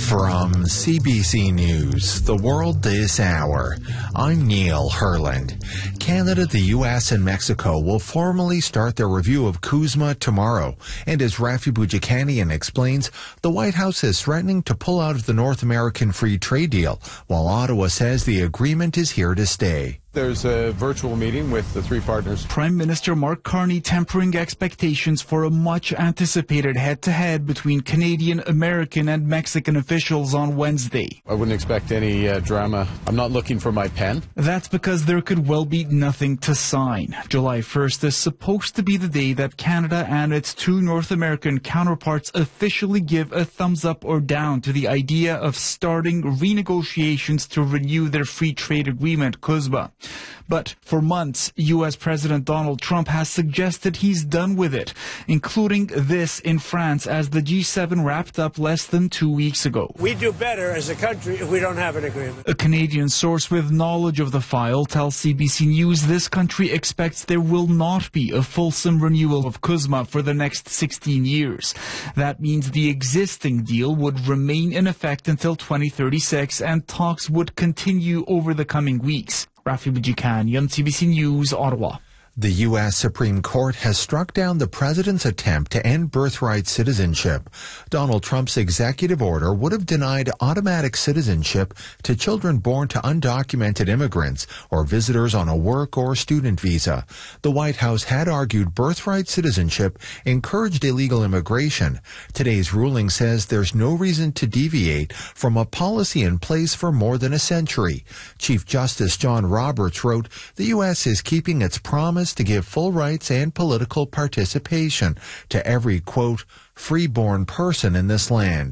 From CBC News, The World This Hour, I'm Neil Herland. Canada, the U.S., and Mexico will formally start their review of CUSMA tomorrow. And as Rafi Boudjikanian explains, the White House is threatening to pull out of the North American Free Trade Deal, while Ottawa says the agreement is here to stay. There's a virtual meeting with the three partners. Prime Minister Mark Carney tempering expectations for a much-anticipated head-to-head between Canadian, American, and Mexican officials on Wednesday. I wouldn't expect any drama. I'm not looking for my pen. That's because there could well be nothing to sign. July 1st is supposed to be the day that Canada and its two North American counterparts officially give a thumbs up or down to the idea of starting renegotiations to renew their free trade agreement, CUSMA. But for months, U.S. President Donald Trump has suggested he's done with it, including this in France as the G7 wrapped up less than 2 weeks ago. We do better as a country if we don't have an agreement. A Canadian source with knowledge of the file tells CBC News this country expects there will not be a fulsome renewal of CUSMA for the next 16 years. That means the existing deal would remain in effect until 2036 and talks would continue over the coming weeks. Rafi Boudjikanian, CBC News, Ottawa. The U.S. Supreme Court has struck down the president's attempt to end birthright citizenship. Donald Trump's executive order would have denied automatic citizenship to children born to undocumented immigrants or visitors on a work or student visa. The White House had argued birthright citizenship encouraged illegal immigration. Today's ruling says there's no reason to deviate from a policy in place for more than a century. Chief Justice John Roberts wrote, "The U.S. is keeping its promise to give full rights and political participation to every, quote, free-born person in this land."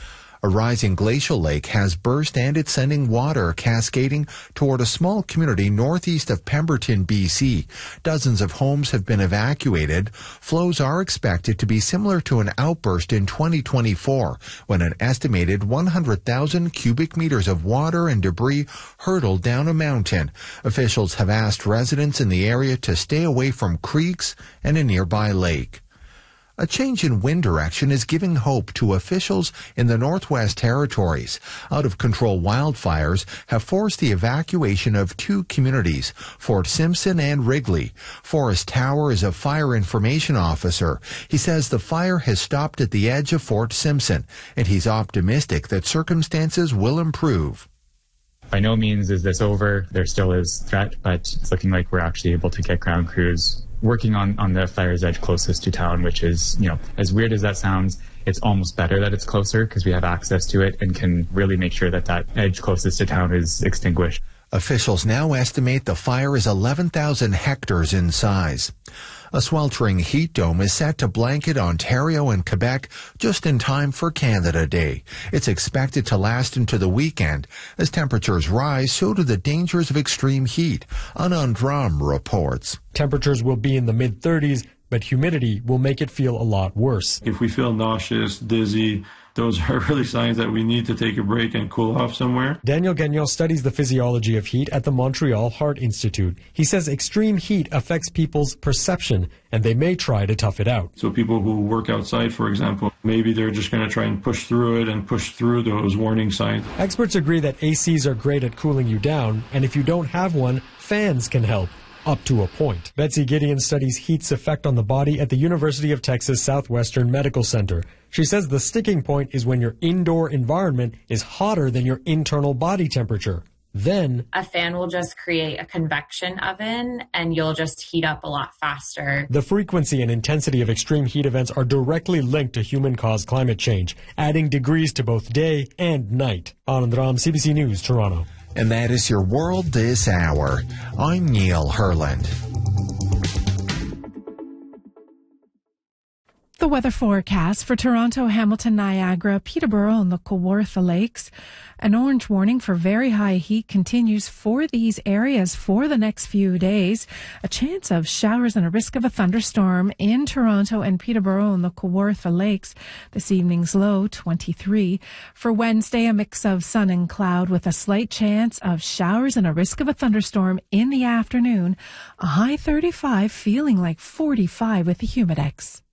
A rising glacial lake has burst and it's sending water cascading toward a small community northeast of Pemberton, BC. Dozens of homes have been evacuated. Flows are expected to be similar to an outburst in 2024 when an estimated 100,000 cubic meters of water and debris hurtled down a mountain. Officials have asked residents in the area to stay away from creeks and a nearby lake. A change in wind direction is giving hope to officials in the Northwest Territories. Out-of-control wildfires have forced the evacuation of two communities, Fort Simpson and Wrigley. Forrest Tower is a fire information officer. He says the fire has stopped at the edge of Fort Simpson, and he's optimistic that circumstances will improve. By no means is this over. There still is threat, but it's looking like we're actually able to get ground crews working on the fire's edge closest to town, which is, as weird as that sounds, it's almost better that it's closer because we have access to it and can really make sure that edge closest to town is extinguished. Officials now estimate the fire is 11,000 hectares in size. A sweltering heat dome is set to blanket Ontario and Quebec just in time for Canada Day. It's expected to last into the weekend. As temperatures rise, so do the dangers of extreme heat. Anand Ram reports. Temperatures will be in the mid-30s, but humidity will make it feel a lot worse. If we feel nauseous, dizzy, those are really signs that we need to take a break and cool off somewhere. Daniel Gagnon studies the physiology of heat at the Montreal Heart Institute. He says extreme heat affects people's perception, and they may try to tough it out. So people who work outside, for example, maybe they're just going to try and push through it and push through those warning signs. Experts agree that ACs are great at cooling you down, and if you don't have one, fans can help. Up to a point. Betsy Gideon studies heat's effect on the body at the University of Texas Southwestern Medical Center. She says the sticking point is when your indoor environment is hotter than your internal body temperature. Then a fan will just create a convection oven and you'll just heat up a lot faster. The frequency and intensity of extreme heat events are directly linked to human-caused climate change, adding degrees to both day and night. Anand Ram, CBC News, Toronto. And that is your World This Hour. I'm Neil Herland. The weather forecast for Toronto, Hamilton, Niagara, Peterborough, and the Kawartha Lakes. An orange warning for very high heat continues for these areas for the next few days. A chance of showers and a risk of a thunderstorm in Toronto and Peterborough and the Kawartha Lakes. This evening's low, 23. For Wednesday, a mix of sun and cloud with a slight chance of showers and a risk of a thunderstorm in the afternoon. A high 35, feeling like 45 with the humidex.